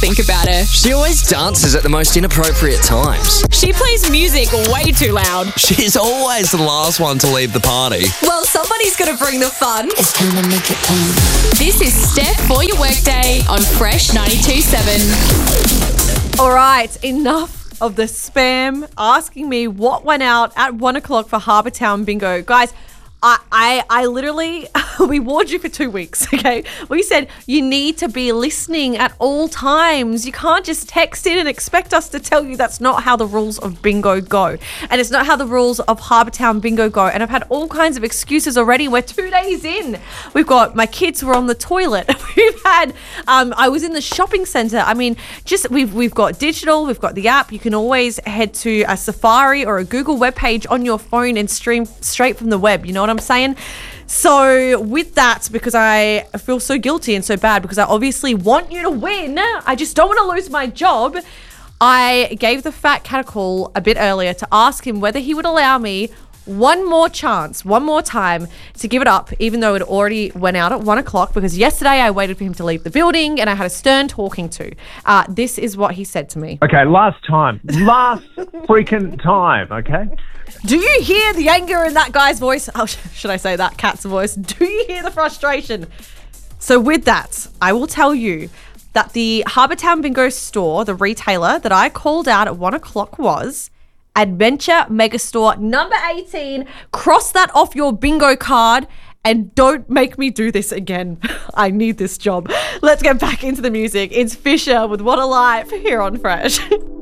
think about her. She always dances at the most inappropriate times. She plays music way too loud. She's always the last one to leave the party. Well, somebody's got to bring the fun. It's time to make it plain. This is Steph for your workday on Fresh 92.7. All right, enough of the spam asking me what went out at 1 o'clock for Harbour Town Bingo. Guys, I literally, we warned you for 2 weeks, okay? We said you need to be listening at all times. You can't just text in and expect us to tell you that's not how the rules of bingo go. And it's not how the rules of Harbour Town Bingo go. And I've had all kinds of excuses already. We're 2 days in. We've got my kids were on the toilet. We've had, I was in the shopping centre. I mean, just we've got digital, we've got the app. You can always head to a Safari or a Google webpage on your phone and stream straight from the web. You know what I'm saying? So with that, because I feel so guilty and so bad because I obviously want you to win, I just don't want to lose my job. I gave the fat cat a call a bit earlier to ask him whether he would allow me one more chance, one more time to give it up, even though it already went out at 1 o'clock, because yesterday I waited for him to leave the building and I had a stern talking to. This is what he said to me. Okay, last freaking time, okay? Do you hear the anger in that guy's voice? Oh, should I say that cat's voice? Do you hear the frustration? So with that, I will tell you that the Harbour Town Bingo store, the retailer that I called out at 1 o'clock was Adventure Megastore number 18. Cross that off your bingo card and don't make me do this again. I need this job. Let's get back into the music. It's Fisher with What a Life here on Fresh.